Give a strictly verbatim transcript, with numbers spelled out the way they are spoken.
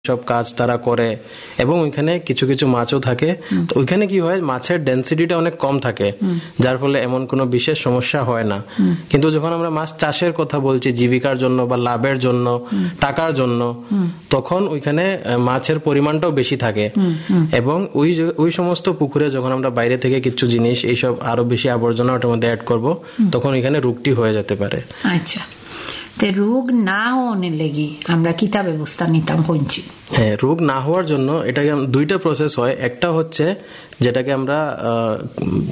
সব কাজ তারা করে এবং ওইখানে কিছু কিছু মাছও থাকে। তো ওইখানে কি হয়, মাছের ডেন্সিটিটা অনেক কম থাকে, যার ফলে এমন কোনো বিশেষ সমস্যা হয় না। কিন্তু যখন আমরা মাছ চাষের কথা বলছি জীবিকার জন্য বা লাভের জন্য, টাকার জন্য, তখন ওইখানে মাছের পরিমাণটাও বেশি থাকে এবং ওই ওই সমস্ত পুকুরে যখন আমরা বাইরে থেকে কিছু জিনিস এইসব আরো বেশি আবর্জনা ওটার মধ্যে অ্যাড করব, তখন ওইখানে রোগটি হয়ে যেতে পারে। আচ্ছা, রোগ না হওয়ার লেগে আমরা কিতা ব্যবস্থা নিতাম হইছি? হ্যাঁ, রোগ না হওয়ার জন্য এটাকে দুইটা প্রসেস হয়। একটা হচ্ছে যেটাকে আমরা